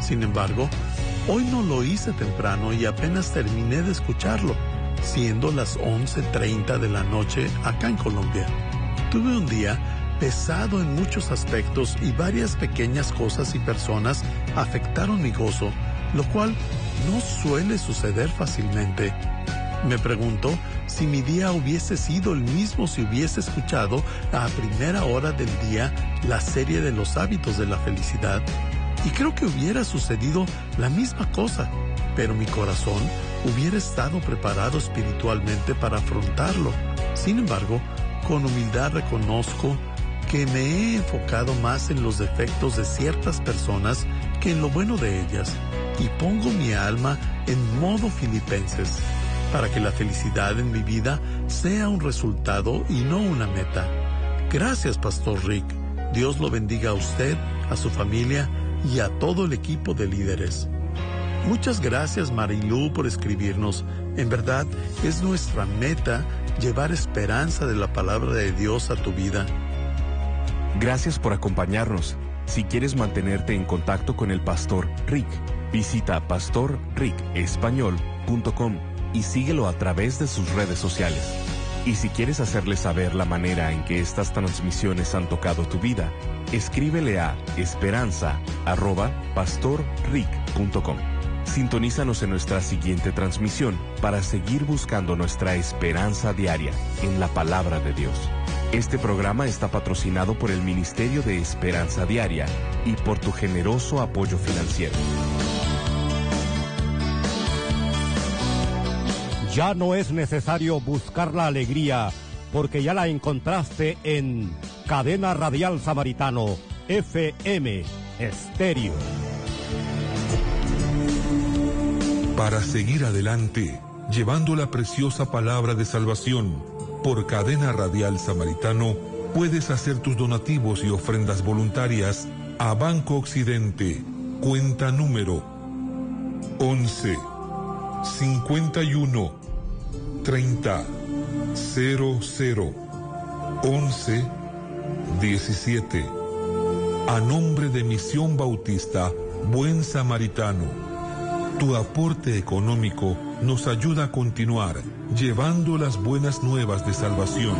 Sin embargo, hoy no lo hice temprano y apenas terminé de escucharlo, siendo las 11:30 de la noche acá en Colombia. Tuve un día pesado en muchos aspectos y varias pequeñas cosas y personas afectaron mi gozo, lo cual no suele suceder fácilmente. Me pregunto si mi día hubiese sido el mismo si hubiese escuchado a primera hora del día la serie de los hábitos de la felicidad. Y creo que hubiera sucedido la misma cosa, pero mi corazón hubiera estado preparado espiritualmente para afrontarlo. Sin embargo, con humildad reconozco que me he enfocado más en los defectos de ciertas personas que en lo bueno de ellas, y pongo mi alma en modo Filipenses, para que la felicidad en mi vida sea un resultado y no una meta. Gracias, Pastor Rick. Dios lo bendiga a usted, a su familia y a todo el equipo de líderes. Muchas gracias, Marilú, por escribirnos. En verdad, es nuestra meta llevar esperanza de la palabra de Dios a tu vida. Gracias por acompañarnos. Si quieres mantenerte en contacto con el Pastor Rick, visita pastorricespañol.com y síguelo a través de sus redes sociales. Y si quieres hacerle saber la manera en que estas transmisiones han tocado tu vida, escríbele a esperanza@pastorrick.com. Sintonízanos en nuestra siguiente transmisión para seguir buscando nuestra esperanza diaria en la palabra de Dios. Este programa está patrocinado por el Ministerio de Esperanza Diaria y por tu generoso apoyo financiero. Ya no es necesario buscar la alegría, porque ya la encontraste en Cadena Radial Samaritano, FM Estéreo. Para seguir adelante, llevando la preciosa palabra de salvación, por Cadena Radial Samaritano, puedes hacer tus donativos y ofrendas voluntarias a Banco Occidente, cuenta número 11 51 30 00 11 17. A nombre de Misión Bautista Buen Samaritano, tu aporte económico nos ayuda a continuar llevando las buenas nuevas de salvación.